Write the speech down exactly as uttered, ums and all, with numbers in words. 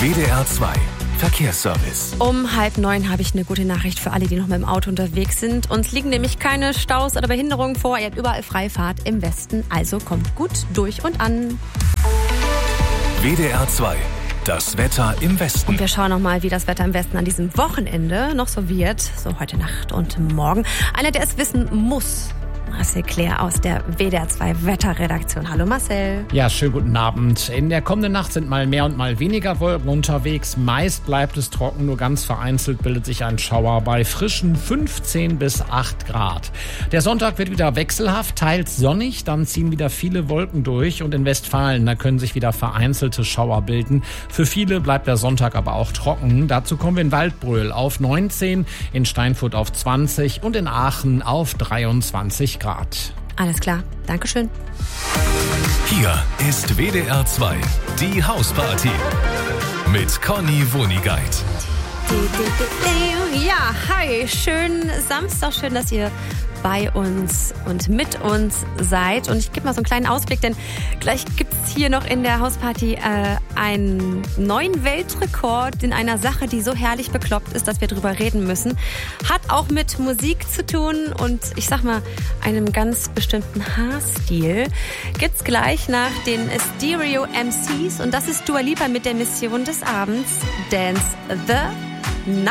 W D R zwei Verkehrsservice. Um halb neun habe ich eine gute Nachricht für alle, die noch mit dem Auto unterwegs sind. Uns liegen nämlich keine Staus oder Behinderungen vor. Ihr habt überall Freifahrt im Westen, also kommt gut durch und an. W D R zwei, das Wetter im Westen. Und wir schauen nochmal, wie das Wetter im Westen an diesem Wochenende noch so wird. So heute Nacht und morgen. Einer, der es wissen muss. Marcel Claire aus der W D R zwei Wetterredaktion. Hallo Marcel. Ja, schönen guten Abend. In der kommenden Nacht sind mal mehr und mal weniger Wolken unterwegs. Meist bleibt es trocken, nur ganz vereinzelt bildet sich ein Schauer bei frischen fünfzehn bis acht Grad. Der Sonntag wird wieder wechselhaft, teils sonnig, dann ziehen wieder viele Wolken durch und in Westfalen, da können sich wieder vereinzelte Schauer bilden. Für viele bleibt der Sonntag aber auch trocken. Dazu kommen wir in Waldbröl auf neunzehn, in Steinfurt auf zwanzig und in Aachen auf dreiundzwanzig Grad. Alles klar, Dankeschön. Hier ist W D R zwei, die Hausparty mit Conny Wonigkeit. Ja, hi, schönen Samstag, schön, dass ihr bei uns und mit uns seid. Und ich gebe mal so einen kleinen Ausblick, denn gleich gibt es hier noch in der Hausparty äh, einen neuen Weltrekord in einer Sache, die so herrlich bekloppt ist, dass wir drüber reden müssen. Hat auch mit Musik zu tun und ich sag mal, einem ganz bestimmten Haarstil. Gibt's gleich nach den Stereo M Cs und das ist Dua Lipa mit der Mission des Abends, Dance the Night.